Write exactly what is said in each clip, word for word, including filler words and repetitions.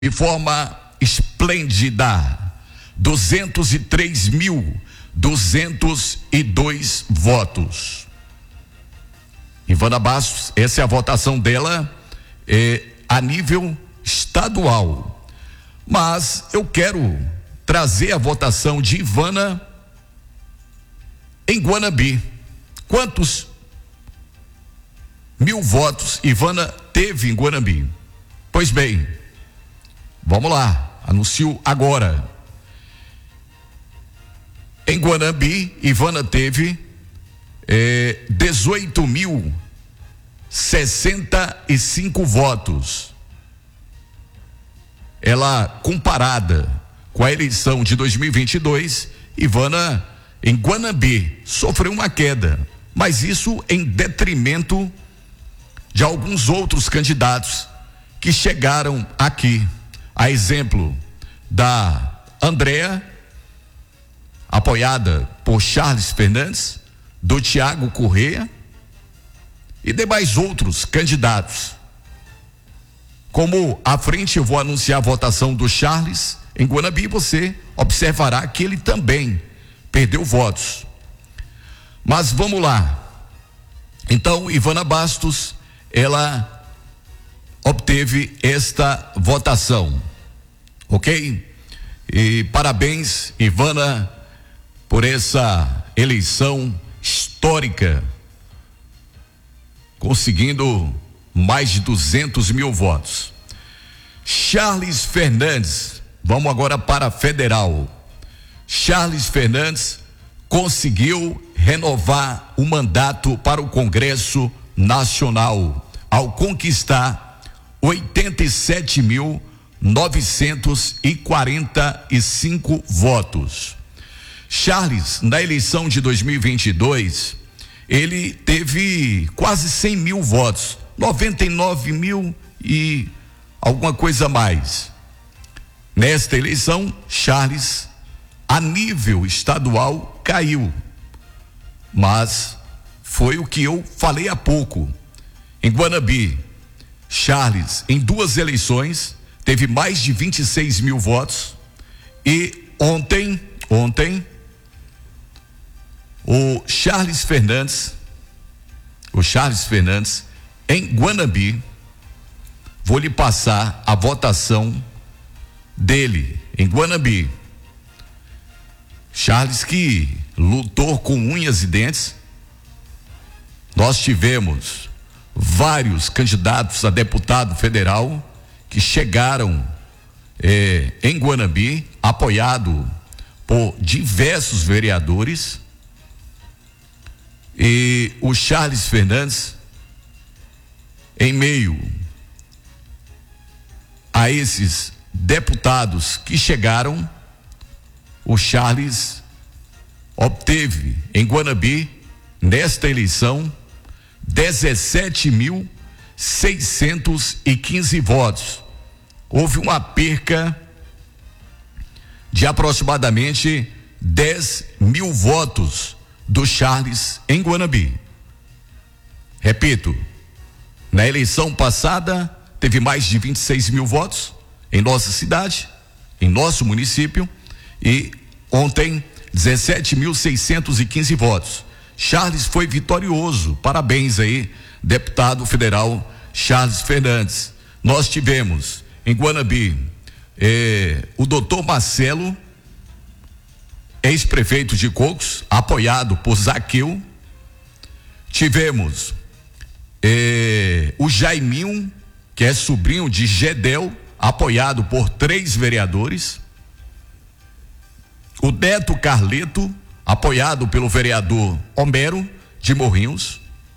de forma esplêndida, duzentos e três mil duzentos e dois votos. Ivana Bastos, essa é a votação dela é, a nível estadual. Mas eu quero trazer a votação de Ivana em Guanabi. Quantos mil votos Ivana teve em Guanabi? Pois bem, vamos lá, anuncio agora. Em Guanabi, Ivana teve eh, dezoito mil sessenta e cinco votos. Ela, comparada com a eleição de dois mil e vinte e dois, Ivana em Guanabi sofreu uma queda, mas isso em detrimento de alguns outros candidatos que chegaram aqui, a exemplo da Andréa, apoiada por Charles Fernandes, do Tiago Corrêa e demais outros candidatos. Como à frente eu vou anunciar a votação do Charles em Guanabi, você observará que ele também perdeu votos. Mas vamos lá. Então, Ivana Bastos, ela obteve esta votação, ok? E parabéns, Ivana, por essa eleição histórica, conseguindo mais de duzentos mil votos. Charles Fernandes, vamos agora para a federal. Charles Fernandes conseguiu renovar o mandato para o Congresso Nacional ao conquistar oitenta e sete mil novecentos e quarenta e cinco votos. Charles, na eleição de dois mil e vinte e dois, ele teve quase cem mil votos, noventa e nove mil e alguma coisa a mais. Nesta eleição, Charles, a nível estadual, caiu. Mas foi o que eu falei há pouco. Em Guanabi, Charles, em duas eleições, teve mais de vinte e seis mil votos. E ontem, ontem, o Charles Fernandes, o Charles Fernandes, em Guanabi, vou lhe passar a votação dele, em Guanabi. Charles, que lutou com unhas e dentes. Nós tivemos vários candidatos a deputado federal que chegaram eh, em Guanabi, apoiado por diversos vereadores. E o Charles Fernandes, em meio a esses deputados que chegaram, o Charles obteve em Guanabi, nesta eleição, dezessete mil seiscentos e quinze votos. Houve uma perca de aproximadamente dez mil votos do Charles em Guanabi. Repito, na eleição passada teve mais de vinte e seis mil votos em nossa cidade, em nosso município, e ontem dezessete mil seiscentos e quinze votos. Charles foi vitorioso, parabéns aí, deputado federal Charles Fernandes. Nós tivemos em Guanabi eh, o doutor Marcelo, ex-prefeito de Cocos, apoiado por Zaqueu. Tivemos eh, o Jaiminho, que é sobrinho de Gedel, apoiado por três vereadores. O Neto Carleto, apoiado pelo vereador Homero de Morrinhos.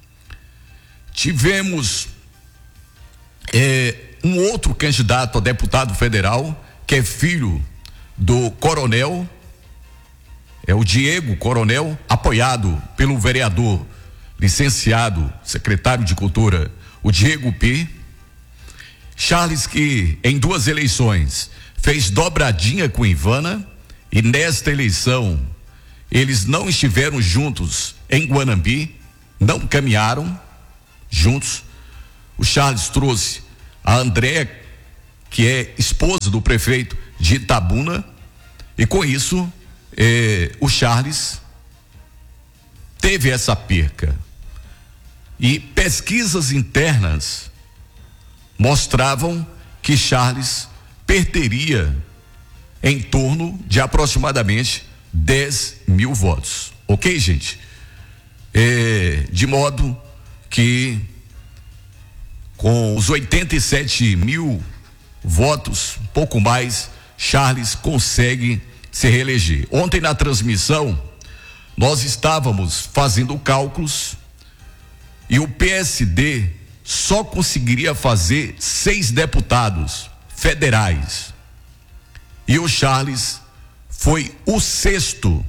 Tivemos eh, um outro candidato a deputado federal, que é filho do coronel, é o Diego Coronel, apoiado pelo vereador licenciado, secretário de Cultura, o Diego P. Charles, que em duas eleições fez dobradinha com Ivana, e nesta eleição eles não estiveram juntos em Guanabi, não caminharam juntos. O Charles trouxe a Andréa que é esposa do prefeito de Itabuna, e com isso eh, o Charles teve essa perca. E pesquisas internas mostravam que Charles perderia em torno de aproximadamente dez mil votos. Ok, gente? É, de modo que com os oitenta e sete mil votos, pouco mais, Charles consegue se reeleger. Ontem na transmissão nós estávamos fazendo cálculos e o P S D só conseguiria fazer seis deputados federais. E o Charles foi o sexto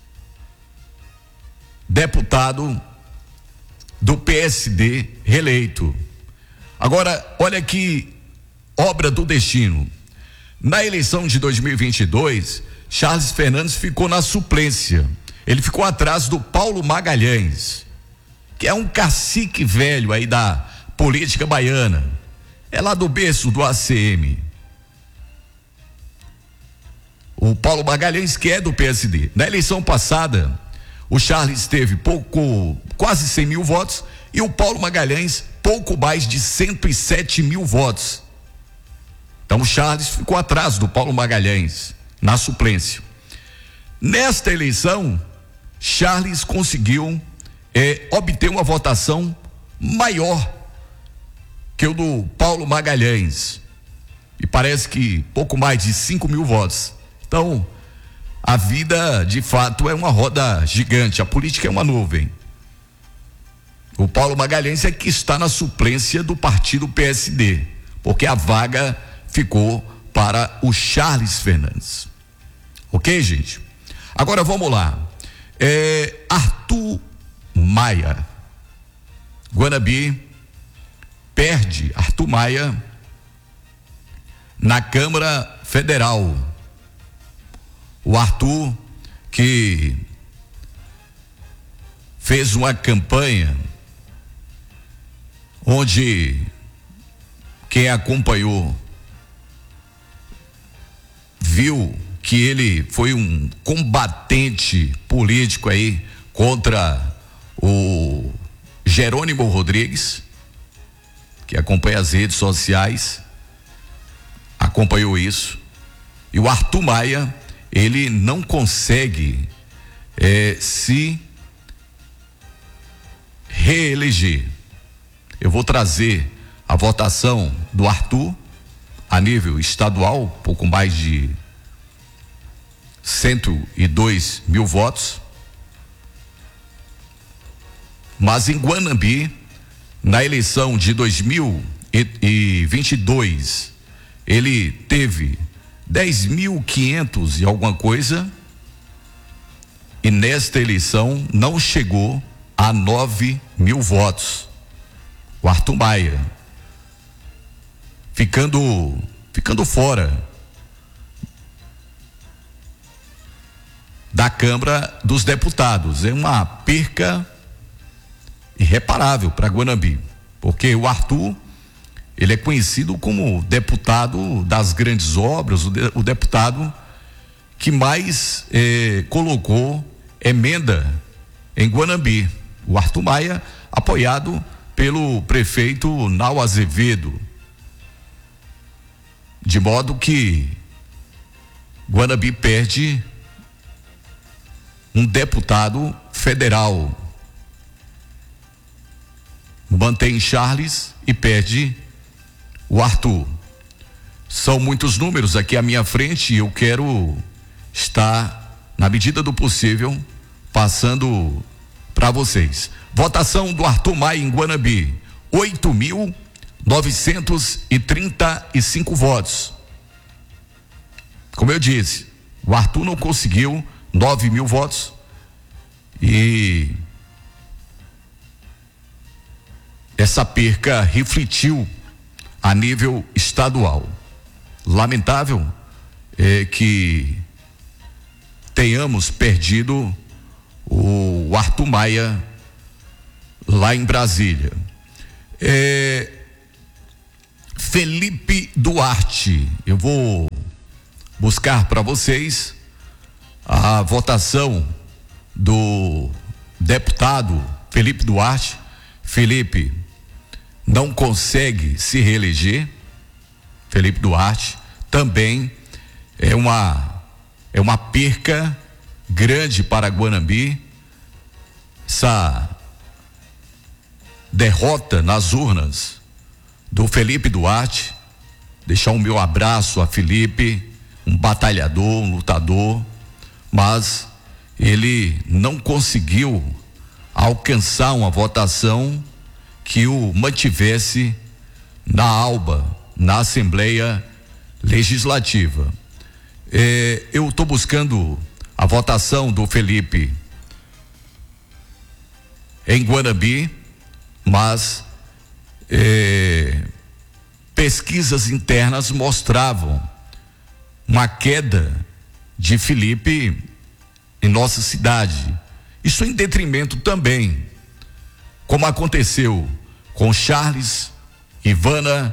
deputado do P S D reeleito. Agora, olha que obra do destino. Na eleição de dois mil e vinte e dois, Charles Fernandes ficou na suplência. Ele ficou atrás do Paulo Magalhães, que é um cacique velho aí da política baiana. É lá do berço do A C M. O Paulo Magalhães, que é do P S D. Na eleição passada, o Charles teve pouco, quase cem mil votos, e o Paulo Magalhães pouco mais de cento e sete mil votos. Então o Charles ficou atrás do Paulo Magalhães na suplência. Nesta eleição, Charles conseguiu é, obter uma votação maior que o do Paulo Magalhães, e parece que pouco mais de cinco mil votos. Então, a vida de fato é uma roda gigante, a política é uma nuvem. O Paulo Magalhães é que está na suplência do partido P S D, porque a vaga ficou para o Charles Fernandes. Ok, gente? Agora vamos lá. É, Arthur Maia, Guanabi, perde Arthur Maia na Câmara Federal. O Arthur, que fez uma campanha onde quem acompanhou viu que ele foi um combatente político aí contra o Jerônimo Rodrigues, que acompanha as redes sociais, acompanhou isso. E o Arthur Maia, ele não consegue é, se reeleger. Eu vou trazer a votação do Arthur a nível estadual, pouco mais de cento e dois mil votos. Mas em Guanabi, na eleição de dois mil e vinte e dois, ele teve dez mil quinhentos e alguma coisa, e nesta eleição não chegou a nove mil votos. O Arthur Maia ficando ficando fora da Câmara dos Deputados. É uma perca irreparável para Guanabi, porque o Arthur, ele é conhecido como deputado das grandes obras, o, de, o deputado que mais eh, colocou emenda em Guanabi. O Arthur Maia, apoiado pelo prefeito Nau Azevedo. De modo que Guanabi perde um deputado federal. Mantém Charles e perde o Arthur. São muitos números aqui à minha frente e eu quero estar, na medida do possível, passando para vocês. Votação do Arthur Maia em Guanabi: oito mil novecentos e trinta e cinco votos. Como eu disse, o Arthur não conseguiu nove mil votos e essa perca refletiu a nível estadual. Lamentável é que tenhamos perdido o Arthur Maia lá em Brasília. É, Felipe Duarte. Eu vou buscar para vocês a votação do deputado Felipe Duarte. Felipe não consegue se reeleger. Felipe Duarte também é uma é uma perca grande para Guanambi. Essa derrota nas urnas do Felipe Duarte. Deixar o meu abraço a Felipe, um batalhador, um lutador, mas ele não conseguiu alcançar uma votação que o mantivesse na Alba, na Assembleia Legislativa. É, eu estou buscando a votação do Felipe em Guanambi, mas é, pesquisas internas mostravam uma queda de Felipe em nossa cidade. Isso em detrimento também, como aconteceu com Charles, Ivana,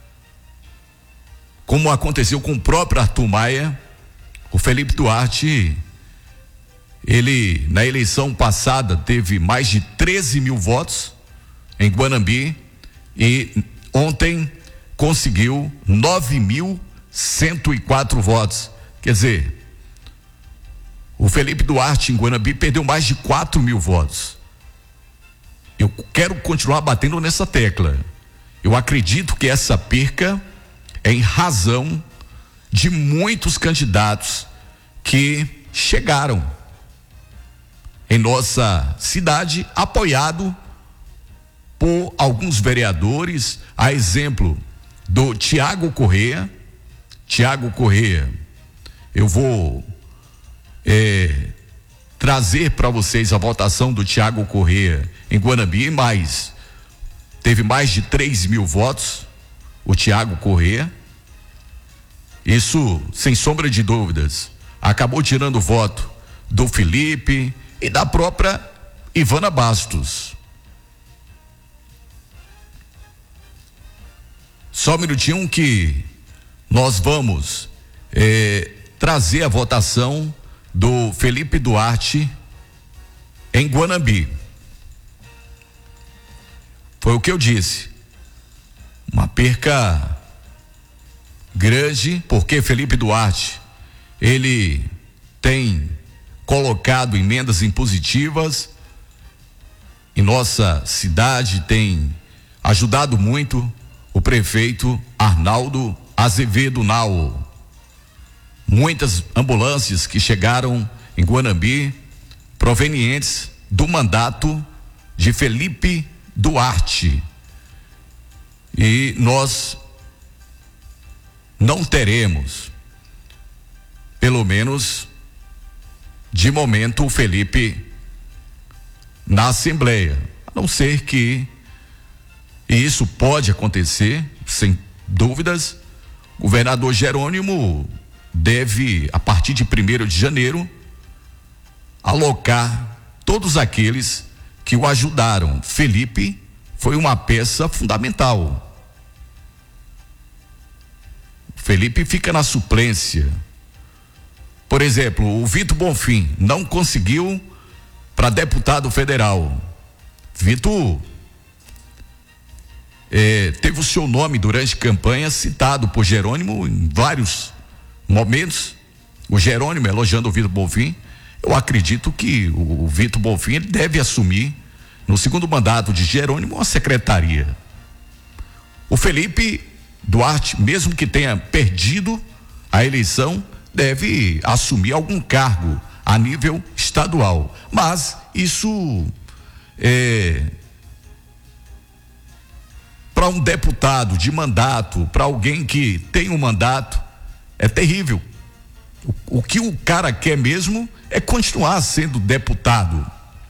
como aconteceu com o próprio Arthur Maia. O Felipe Duarte, ele na eleição passada teve mais de treze mil votos em Guanambi e ontem conseguiu nove mil cento e quatro votos. Quer dizer, o Felipe Duarte em Guanambi perdeu mais de quatro mil votos. Eu quero continuar batendo nessa tecla. Eu acredito que essa perca é em razão de muitos candidatos que chegaram em nossa cidade, apoiado por alguns vereadores, a exemplo do Tiago Correia. Tiago Correia, eu vou é, trazer para vocês a votação do Tiago Correia em Guanambi, mas teve mais de três mil votos, o Tiago Correia. Isso, sem sombra de dúvidas, acabou tirando o voto do Felipe e da própria Ivana Bastos. Só um minutinho que nós vamos eh, trazer a votação do Felipe Duarte em Guanambi. Foi o que eu disse, uma perca grande, porque Felipe Duarte, ele tem colocado emendas impositivas em nossa cidade, tem ajudado muito o prefeito Arnaldo Azevedo Nau. Muitas ambulâncias que chegaram em Guanambi provenientes do mandato de Felipe Duarte. E nós não teremos, pelo menos de momento, o Felipe na Assembleia, a não ser que, e isso pode acontecer, sem dúvidas, o governador Jerônimo deve, a partir de primeiro de janeiro, alocar todos aqueles que o ajudaram. Felipe foi uma peça fundamental. Felipe fica na suplência. Por exemplo, o Vitor Bonfim não conseguiu para deputado federal. Vitor eh, teve o seu nome durante campanha citado por Jerônimo em vários momentos. O Jerônimo elogiando o Vitor Bonfim. Eu acredito que o, o Vitor Bonfim ele deve assumir no segundo mandato de Jerônimo uma secretaria. O Felipe Duarte, mesmo que tenha perdido a eleição, deve assumir algum cargo a nível estadual, mas isso é, para um deputado de mandato, para alguém que tem um mandato, é terrível. O, o que o cara quer mesmo é continuar sendo deputado.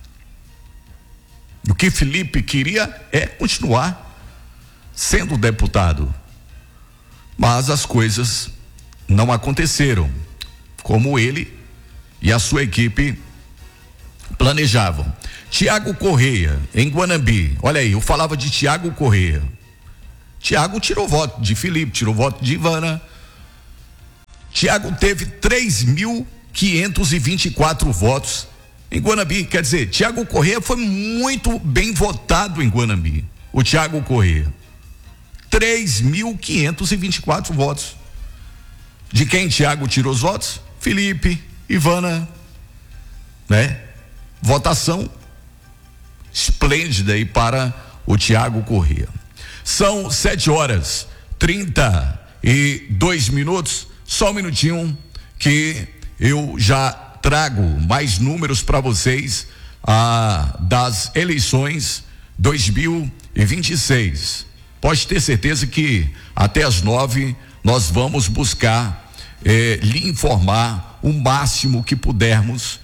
O que Felipe queria é continuar sendo deputado, mas as coisas não aconteceram como ele e a sua equipe planejavam. Tiago Correia, em Guanambi, olha aí, eu falava de Tiago Correia. Tiago tirou voto de Felipe, tirou voto de Ivana. Tiago teve três mil quinhentos e vinte e quatro votos em Guanambi. Quer dizer, Tiago Corrêa foi muito bem votado em Guanambi. O Tiago Corrêa. três mil quinhentos e vinte e quatro votos. De quem Tiago tirou os votos? Felipe, Ivana, né? Votação esplêndida aí para o Tiago Corrêa. São sete horas trinta e dois minutos. Só um minutinho que eu já trago mais números para vocês ah, das eleições dois mil e vinte e seis. Pode ter certeza que até as nove nós vamos buscar eh, lhe informar o máximo que pudermos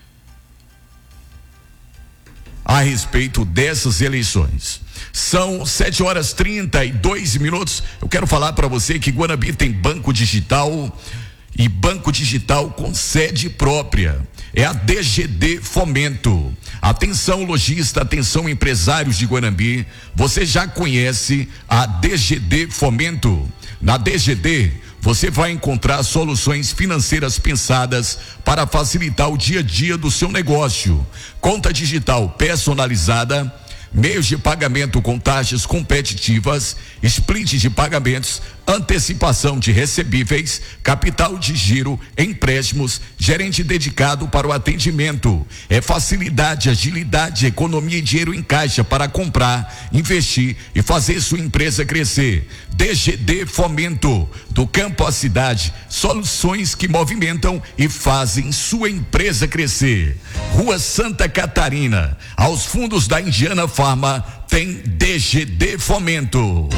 a respeito dessas eleições. São sete horas trinta e dois minutos. Eu quero falar para você que Guanambi tem banco digital e banco digital com sede própria. É a D G D Fomento. Atenção lojista, atenção empresários de Guanambi. Você já conhece a D G D Fomento? Na D G D você vai encontrar soluções financeiras pensadas para facilitar o dia a dia do seu negócio. Conta digital personalizada, meios de pagamento com taxas competitivas, split de pagamentos, antecipação de recebíveis, capital de giro, empréstimos, gerente dedicado para o atendimento. É facilidade, agilidade, economia e dinheiro em caixa para comprar, investir e fazer sua empresa crescer. D G D Fomento, do campo à cidade, soluções que movimentam e fazem sua empresa crescer. Rua Santa Catarina, aos fundos da Indiana Farma, tem D G D Fomento.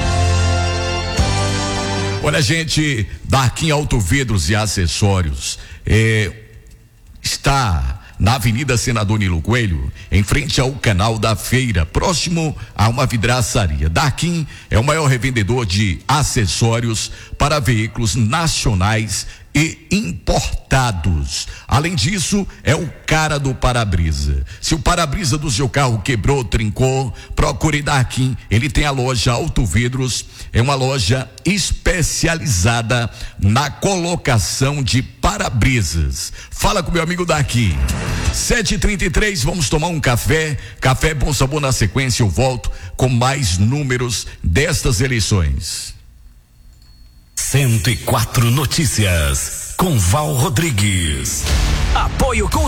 Olha, gente, Darquim Autovidros e Acessórios é, está na Avenida Senador Nilo Coelho, em frente ao Canal da Feira, próximo a uma vidraçaria. Darquim é o maior revendedor de acessórios para veículos nacionais e importados. Além disso, é o cara do para-brisa. Se o para-brisa do seu carro quebrou, trincou, procure Darquim. Ele tem a loja Auto Vidros, é uma loja especializada na colocação de para-brisas. Fala com meu amigo Darquim. sete e trinta e três, vamos tomar um café. Café Bom Sabor. Na sequência eu volto com mais números destas eleições. cento e quatro Notícias, com Val Rodrigues. Apoio com